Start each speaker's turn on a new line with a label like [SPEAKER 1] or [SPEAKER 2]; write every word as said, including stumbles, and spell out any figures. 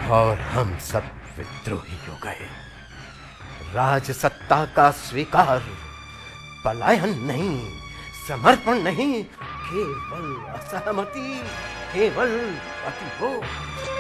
[SPEAKER 1] और हम सब विद्रोही हो गए। राज सत्ता का स्वीकार, पलायन नहीं, समर्पण नहीं, केवल असहमति, केवल प्रतिरोध।